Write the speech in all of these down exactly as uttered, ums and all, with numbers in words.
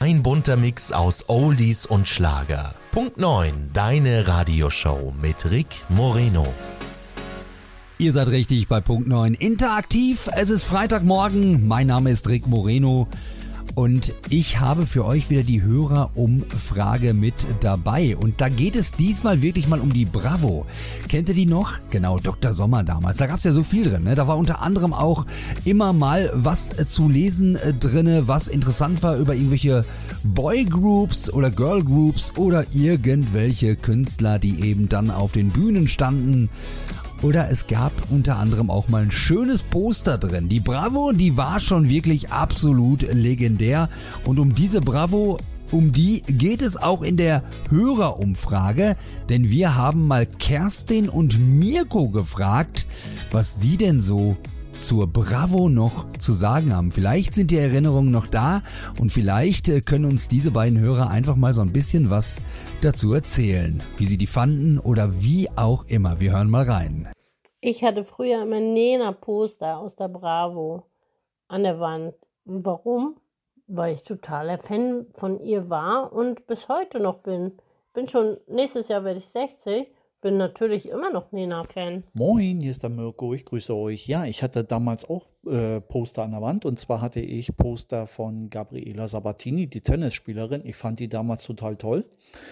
Ein bunter Mix aus Oldies und Schlager. Punkt neun, deine Radioshow mit Rick Moreno. Ihr seid richtig bei Punkt neun. Interaktiv, es ist Freitagmorgen. Mein Name ist Rick Moreno. Und ich habe für euch wieder die Hörerumfrage mit dabei. Und da geht es diesmal wirklich mal um die Bravo. Kennt ihr die noch? Genau, Doktor Sommer damals. Da gab es ja so viel drin. Ne? Da war unter anderem auch immer mal was zu lesen drinne, was interessant war über irgendwelche Boygroups oder Girlgroups oder irgendwelche Künstler, die eben dann auf den Bühnen standen. Oder es gab unter anderem auch mal ein schönes Poster drin. Die Bravo, die war schon wirklich absolut legendär. Und um diese Bravo, um die geht es auch in der Hörerumfrage. Denn wir haben mal Kerstin und Mirko gefragt, was sie denn so zur Bravo noch zu sagen haben. Vielleicht sind die Erinnerungen noch da und vielleicht können uns diese beiden Hörer einfach mal so ein bisschen was dazu erzählen, wie sie die fanden oder wie auch immer. Wir hören mal rein. Ich hatte früher immer Nena-Poster aus der Bravo an der Wand. Und warum? Weil ich totaler Fan von ihr war und bis heute noch bin. Bin schon, nächstes Jahr werde ich sechzig. Bin natürlich immer noch Nena-Fan. Moin, hier ist der Mirko, ich grüße euch. Ja, ich hatte damals auch äh, Poster an der Wand und zwar hatte ich Poster von Gabriela Sabatini, die Tennisspielerin. Ich fand die damals total toll.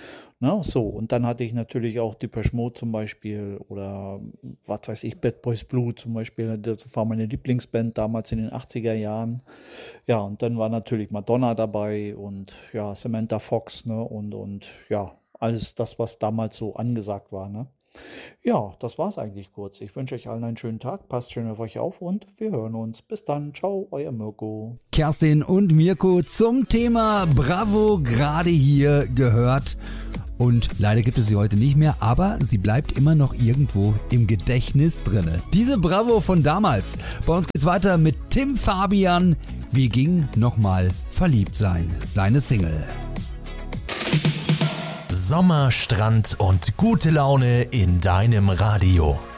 Na, so, und dann hatte ich natürlich auch Depeche Mode zum Beispiel oder was weiß ich, Bad Boys Blue zum Beispiel. Das war meine Lieblingsband damals in den achtziger Jahren. Ja, und dann war natürlich Madonna dabei und ja, Samantha Fox, ne, und, und ja, alles das, was damals so angesagt war, ne? Ja, das war's eigentlich kurz. Ich wünsche euch allen einen schönen Tag, passt schön auf euch auf und wir hören uns. Bis dann, ciao, euer Mirko. Kerstin und Mirko zum Thema Bravo gerade hier gehört. Und leider gibt es sie heute nicht mehr, aber sie bleibt immer noch irgendwo im Gedächtnis drinne. Diese Bravo von damals. Bei uns geht's weiter mit Tim Fabian. Wie ging nochmal verliebt sein? Seine Single. Sommer, Strand und gute Laune in deinem Radio.